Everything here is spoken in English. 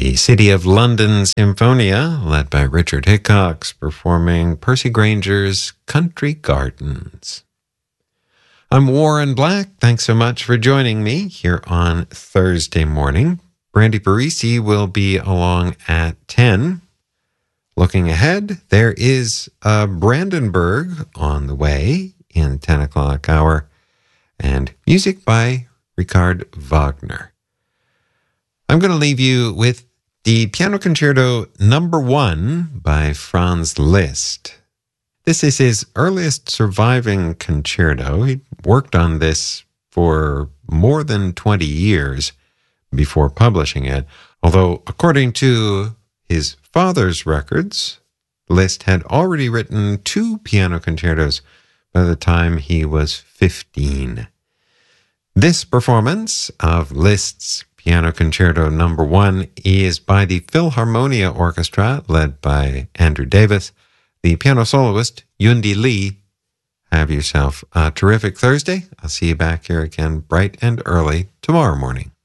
The City of London Symphonia, led by Richard Hickox, performing Percy Granger's Country Gardens. I'm Warren Black. Thanks so much for joining me here on Thursday morning. Brandy Parisi will be along at 10. Looking ahead, there is Brandenburg on the way in the 10 o'clock hour, and music by Richard Wagner. I'm going to leave you with the Piano Concerto Number 1 by Franz Liszt. This is his earliest surviving concerto. He worked on this for more than 20 years before publishing it, although according to his father's records, Liszt had already written 2 piano concertos by the time he was 15. This performance of Liszt's Piano Concerto Number 1 is by the Philharmonia Orchestra, led by Andrew Davis. The piano soloist, Yundi Lee. Have yourself a terrific Thursday. I'll see you back here again bright and early tomorrow morning.